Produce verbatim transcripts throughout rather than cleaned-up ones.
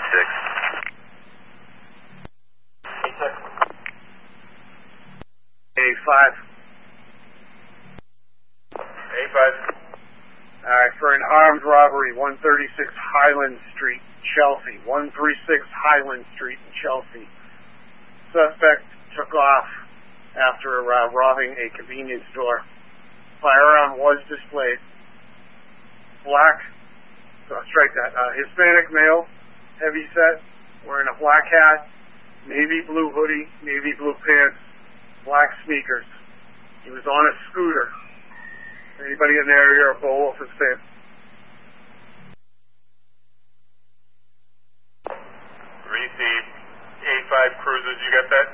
six. A five. A five. Alright, for an armed robbery, one thirty-six Highland Street, Chelsea. one thirty-six Highland Street, Chelsea. Suspect took off after uh, robbing a convenience store. Firearm was displayed. Black, uh, strike that, uh, Hispanic male, heavy set, wearing a black hat, navy blue hoodie, navy blue pants, black sneakers. He was on a scooter. Anybody in the area of Beowulf is safe. Receive. A five cruises, you got that?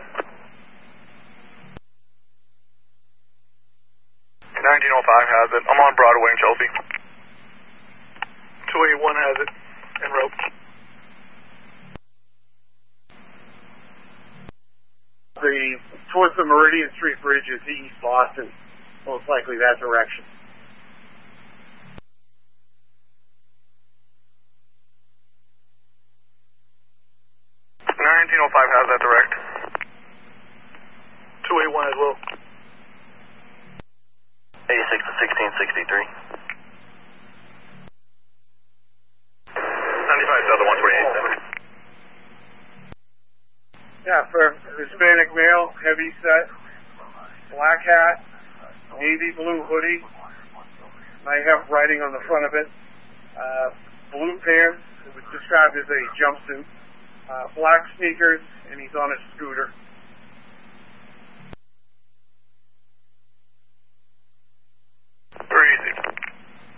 nineteen oh five has it. I'm on Broadway in Chelsea. two eighty-one has it. En route. The, towards the Meridian Street Bridge is East Boston. Most likely that direction. nineteen oh five has that direct. two eighty-one as well. eighty-six to sixteen sixty-three. ninety-five Southern one twenty-eight. Yeah, for Hispanic male, heavy set, black hat, navy blue hoodie, might have writing on the front of it, uh, blue pants, it was described as a jumpsuit, uh, black sneakers, and he's on a scooter.